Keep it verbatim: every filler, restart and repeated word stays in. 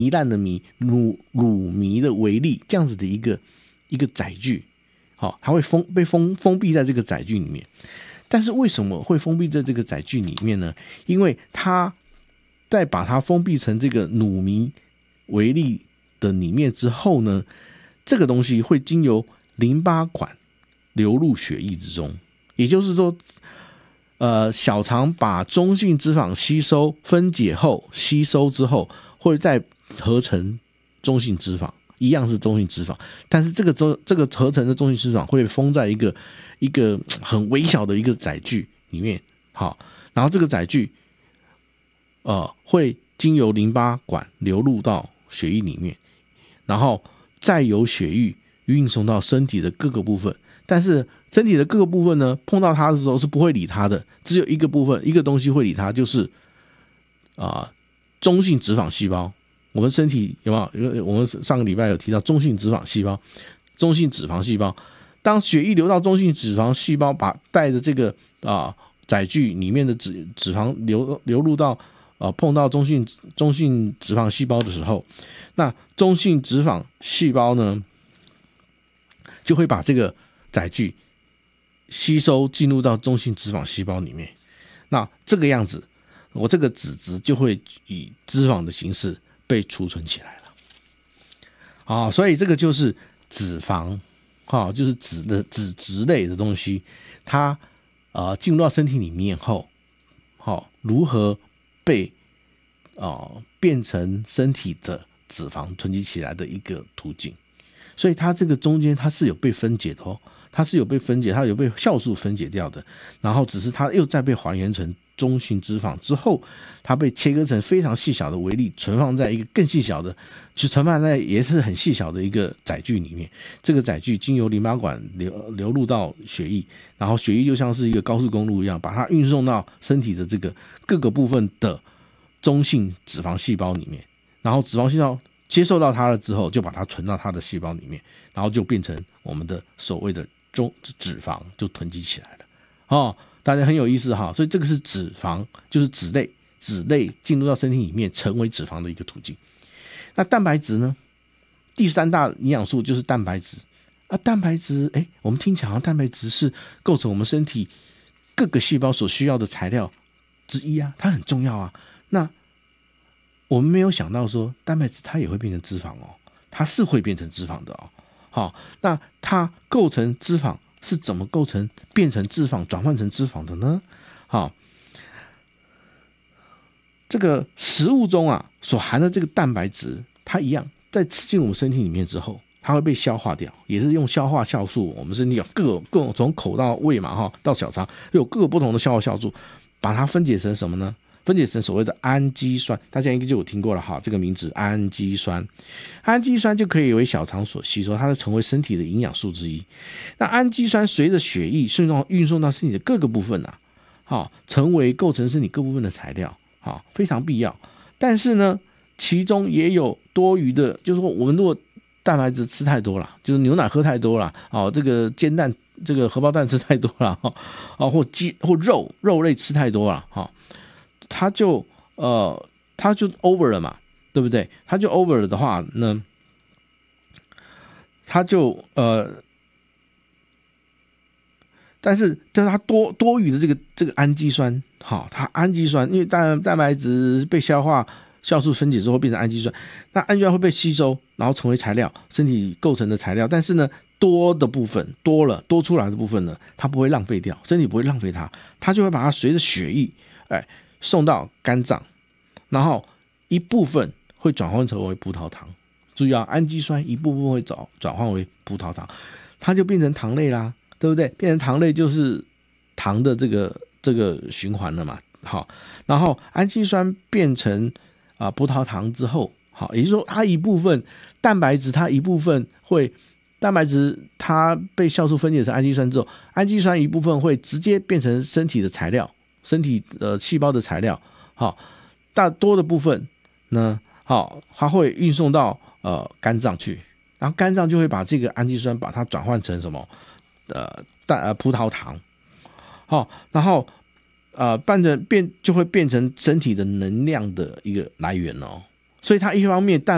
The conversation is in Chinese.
烂的糜，乳乳糜的微粒这样子的一个一个载具，好，它会封被封封闭在这个载具里面。但是为什么会封闭在这个载具里面呢？因为它在把它封闭成这个乳糜微粒的里面之后呢，这个东西会经由淋巴管流入血液之中，也就是说，呃，小肠把中性脂肪吸收分解后，吸收之后会再合成中性脂肪，一样是中性脂肪，但是这个这个合成的中性脂肪会封在一个一个很微小的一个载具里面，好，然后这个载具呃会经由淋巴管流入到血液里面，然后再由血液运送到身体的各个部分，但是身体的各个部分呢，碰到它的时候是不会理它的，只有一个部分一个东西会理它，就是啊、呃、中性脂肪细胞。我们身体有没有？我们上个礼拜有提到中性脂肪细胞，中性脂肪细胞，当血液流到中性脂肪细胞，把带着这个啊载具里面的脂脂肪流流入到啊碰到中性中性脂肪细胞的时候，那中性脂肪细胞呢就会把这个载具吸收进入到中性脂肪细胞里面。那这个样子，我这个脂质就会以脂肪的形式被储存起来了，啊，所以这个就是脂肪，啊，就是脂的脂质类的东西，它呃进入到身体里面后，好、啊、如何被啊变成身体的脂肪囤积起来的一个途径，所以它这个中间它是有被分解的哦，它是有被分解，它有被酵素分解掉的，然后只是它又再被还原成中性脂肪之后，它被切割成非常细小的微粒，存放在一个更细小的，就存放在也是很细小的一个载具里面。这个载具经由淋巴管流流入到血液，然后血液就像是一个高速公路一样，把它运送到身体的这个各个部分的中性脂肪细胞里面，然后脂肪细胞接受到它了之后，就把它存到它的细胞里面，然后就变成我们的所谓的中脂肪就囤积起来了，哦。大家很有意思哈，所以这个是脂肪，就是脂类，脂类进入到身体里面成为脂肪的一个途径。那蛋白质呢？第三大营养素就是蛋白质啊，蛋白质，哎，我们听起来好像蛋白质是构成我们身体各个细胞所需要的材料之一啊，它很重要啊。那我们没有想到说，蛋白质它也会变成脂肪哦，它是会变成脂肪的哦。好，那它构成脂肪是怎么构成变成脂肪转换成脂肪的呢？好，这个食物中啊所含的这个蛋白质，它一样在吃进我们身体里面之后，它会被消化掉，也是用消化酵素。我们身体有各各种从口到胃嘛哈，到小肠有各个不同的消化酵素，把它分解成什么呢？分解成所谓的氨基酸，大家应该就有听过了哈，这个名字氨基酸。氨基酸就可以为小肠所吸收，它会成为身体的营养素之一。那氨基酸随着血液顺送运送到身体的各个部分啊，好，成为构成身体各部分的材料，好，非常必要。但是呢，其中也有多余的，就是说我们如果蛋白质吃太多了，就是牛奶喝太多了，哦，这个煎蛋、这个荷包蛋吃太多了，哦，或鸡或肉肉类吃太多了，哈、哦。它就呃，它就 over 了嘛，对不对？它就 over 了的话呢，它就呃，但是但是它多多余的这个这个氨基酸，好，它氨基酸因为蛋蛋白质被消化酵素分解之后变成氨基酸，那氨基酸会被吸收，然后成为材料，身体构成的材料。但是呢，多的部分多了多出来的部分呢，它不会浪费掉，身体不会浪费它，它就会把它随着血液，哎。送到肝脏，然后一部分会转换成为葡萄糖。注意啊，氨基酸一部分会转转换为葡萄糖，它就变成糖类啦，对不对？变成糖类就是糖的这个这个循环了嘛。好，然后氨基酸变成啊、呃、葡萄糖之后，好，也就是说它一部分蛋白质，它一部分会蛋白质它被酵素分解成氨基酸之后，氨基酸一部分会直接变成身体的材料。身体呃细胞的材料，好，大多的部分呢，好，它会运送到呃肝脏去，然后肝脏就会把这个氨基酸把它转换成什么呃蛋呃葡萄糖，好，然后呃变成变就会变成身体的能量的一个来源哦，所以它一方面蛋